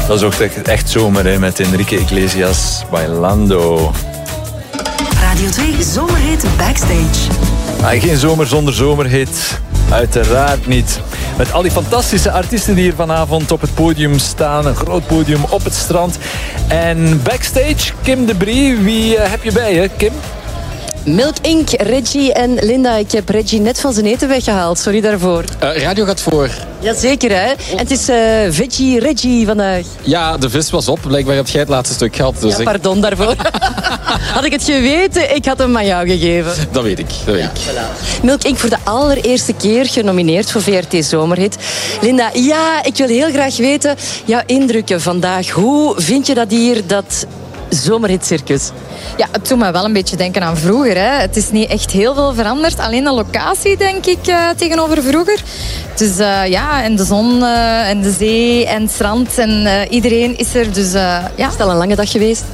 Dat is ook echt zomer, hè, met Enrique Iglesias, Bailando. Radio 2 Zomerhit Backstage. Geen zomer zonder zomerhit. Uiteraard niet. Met al die fantastische artiesten die hier vanavond op het podium staan. Een groot podium op het strand. En backstage, Kim de Brie. Wie heb je bij je, Kim? Milk Inc., Reggie en Linda. Ik heb Reggie net van zijn eten weggehaald. Sorry daarvoor. Radio gaat voor. Jazeker, hè. En het is Veggie Reggie vandaag. Ja, de vis was op. Blijkbaar heb jij het laatste stuk gehad. Dus ja, pardon daarvoor. Had ik het geweten, ik had hem aan jou gegeven. Dat weet ik. Milk Inc. voor de allereerste keer genomineerd voor VRT Zomerhit. Linda, ja, ik wil heel graag weten jouw indrukken vandaag. Hoe vind je dat hier, dat zomerhitcircus? Ja, het doet me wel een beetje denken aan vroeger. Hè. Het is niet echt heel veel veranderd. Alleen de locatie, denk ik, tegenover vroeger. Dus en de zon en de zee en het strand. En iedereen is er. Dus, ja. Is het al een lange dag geweest?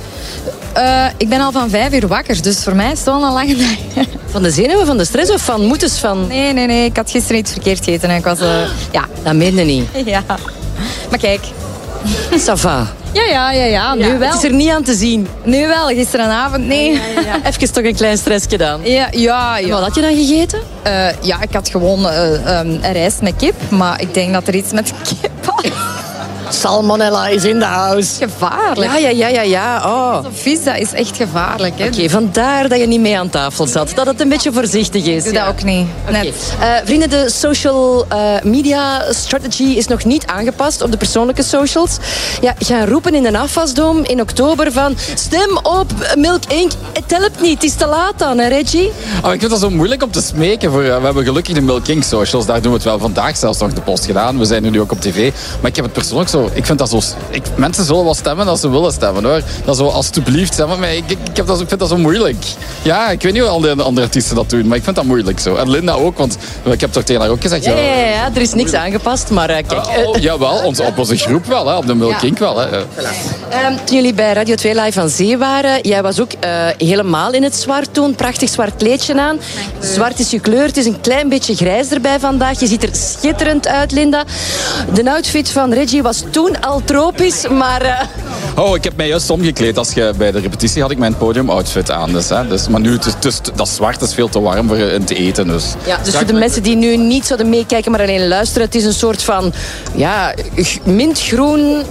Ik ben al van 5 uur wakker. Dus voor mij is het wel een lange dag. Van de zenuwen, van de stress of van moeders van? Nee. Ik had gisteren iets verkeerd gegeten. Ik was, ja. Dat meen je niet. Ja. Maar kijk. Ça va. Ja, nu wel. Het is er niet aan te zien. Nu wel, gisteravond, nee. Ja. Even toch een klein stress gedaan. Ja. En wat had je dan gegeten? Ja, ik had gewoon rijst met kip. Maar ik denk dat er iets met kip was. Salmonella is in the house. Gevaarlijk. Ja. Oh. Zo vies, dat is echt gevaarlijk. Oké, vandaar dat je niet mee aan tafel zat. Dat het een beetje voorzichtig is. Doe dat ook niet. Okay. Vrienden, de social media strategy is nog niet aangepast op de persoonlijke socials. Ja, gaan roepen in een afwasdom in oktober van stem op Milk Inc. Het helpt niet, het is te laat dan, hè Reggie? Oh, ik vind dat zo moeilijk om te smeken. We hebben gelukkig de Milk Inc. socials, daar doen we het wel vandaag zelfs nog de post gedaan. We zijn nu ook op tv. Maar ik heb het persoonlijk zo... Ik vind dat zo... Mensen zullen wel stemmen als ze willen stemmen, hoor. Dat zo, alsjeblieft, stemmen. Maar ik vind dat zo moeilijk. Ja, ik weet niet hoe al die andere artiesten dat doen, maar ik vind dat moeilijk zo. En Linda ook, want ik heb toch tegen haar ook gezegd... Ja, er is niks aangepast, maar kijk... Jawel, op onze groep wel, hè, op de Milk Inc. wel. Hè. Toen jullie bij Radio 2 Live aan Zee waren, jij was ook helemaal in het zwart toen. Prachtig zwart kleedje aan. Zwart is je kleur, het is een klein beetje grijs erbij vandaag. Je ziet er schitterend uit, Linda. De outfit van Reggie was toen al tropisch, maar... ik heb mij juist omgekleed. Bij de repetitie had ik mijn podiumoutfit aan. Maar nu, dat zwart is veel te warm voor in te eten. Dus voor de mensen die nu niet zouden meekijken, maar alleen luisteren, het is een soort van mintgroen...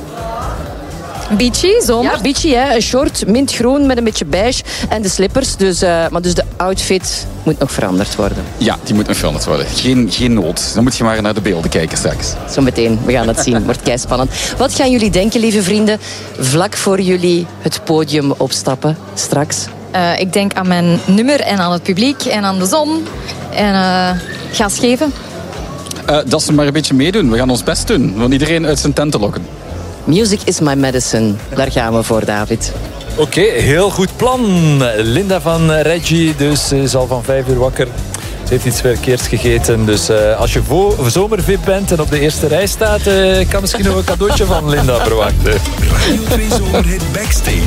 Beachy, zomer? Ja, beachy, hè. Een short, mintgroen met een beetje beige en de slippers. Dus de outfit moet nog veranderd worden. Ja, die moet nog veranderd worden. Geen nood. Dan moet je maar naar de beelden kijken straks. Zometeen, we gaan het zien. Wordt keispannend. Wat gaan jullie denken, lieve vrienden, vlak voor jullie het podium opstappen straks? Ik denk aan mijn nummer en aan het publiek en aan de zon. En gas geven. Dat ze maar een beetje meedoen. We gaan ons best doen. We gaan iedereen uit zijn tent te lokken. Music is my medicine. Daar gaan we voor, David. Oké, heel goed plan. Linda van Reggie, dus is al van 5 uur wakker. Ze heeft iets verkeerds gegeten. Dus als je zomervip bent en op de eerste rij staat, kan misschien nog een cadeautje van Linda verwachten. Radio 2 Zomerhit Backstage.